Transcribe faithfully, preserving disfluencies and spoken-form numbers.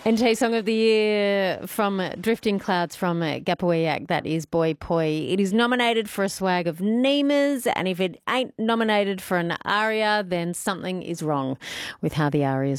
N T Song of the Year from Drifting Clouds from Gapawayak, that is Boy Poi. It is nominated for a swag of Nemas, and if it ain't nominated for an aria, then something is wrong with how the aria is